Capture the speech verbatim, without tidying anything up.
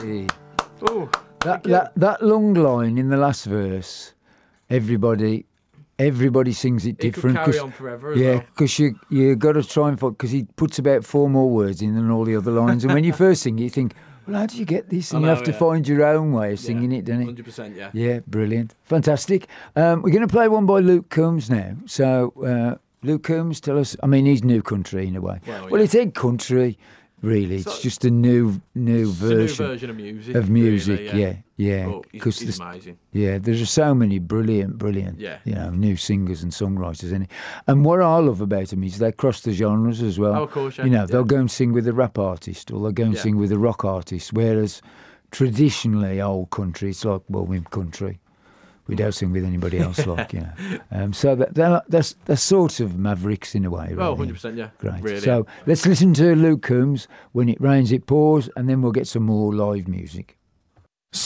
Oh, that, that that long line in the last verse, everybody, everybody sings it different. It could carry on forever. As yeah, well. because you you got to try and find because he puts about four more words in than all the other lines, and when you first sing it, you think, well, how do you get this? And know, you have to yeah. find your own way of singing yeah, it, don't you? one hundred percent, yeah. Yeah, brilliant, fantastic. Um, we're going to play one by Luke Combs now. So. Uh, Luke Combs, tell us. I mean, he's new country in a way. Well, well yeah. it's egg country, really. It's So, just a new, new it's version. a new version of music. Of music, really, yeah, yeah. But he's, Because he's amazing. Yeah, there's so many brilliant, brilliant, Yeah. you know, new singers and songwriters in it. And what I love about them is they cross the genres as well. Oh, of course, yeah. You know, yeah. they'll go and sing with a rap artist, or they'll go and Yeah. sing with a rock artist. Whereas traditionally, old country, it's like, well, we're country. We don't sing with anybody else, like, you know. Um, so that, they're, they're, they're sort of mavericks in a way. Really. Oh, one hundred percent, yeah. Great. Really. So let's listen to Luke Combs, When It Rains, It Pours, and then we'll get some more live music.